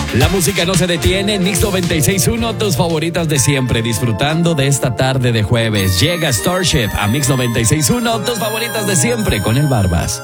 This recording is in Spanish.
La música no se detiene. Mix 96.1, tus favoritas de siempre, disfrutando de esta tarde de jueves. Llega Starship a Mix 96.1, tus favoritas de siempre con el Barbas.